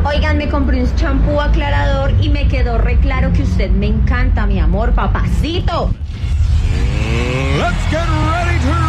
Oigan, me compré un champú aclarador y me quedó re claro que usted me encanta, mi amor, papacito. Let's get ready to